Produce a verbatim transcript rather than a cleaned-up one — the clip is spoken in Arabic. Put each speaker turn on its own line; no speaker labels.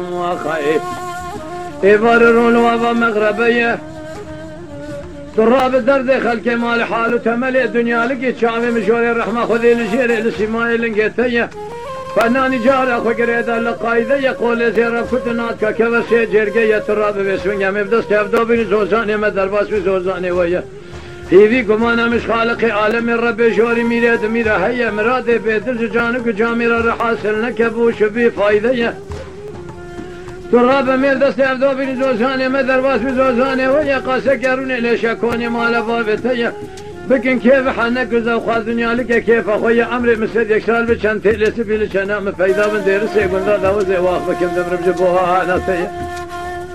وخايف يبررون وابا مغربيه تراب الدرد خلق مال حال وتملي الدنيا لقيت شامي مشوري الرحمة خذي لجيري لسماي لنقيتيه فناني جاري اخو قريدا لقايده يقول زيرا كتناتك كبسي جرقية تراب بسوين يمي بدست يبدو بني زوزاني مدر باس بزوزاني ويا هيفي قمانا مش خالقي عالم الرب جوري ميراد ميرا هيا مرادي بيدل جانك جاميرا رحاسل نكبوش بي فايدة تراب ميل دست يبدو بني زوزاني مدر باس بزوزاني ويا قاسا قروني ليش اكوني مالا بابتيا بكن كيف حنك وخاذ دنيا لك كيف اخويا عمري مسد يكسال بشان تلس بيلش انا مفيدا من دير سيقول ذا وزي واخ بكم دمر بجبوها ناسيه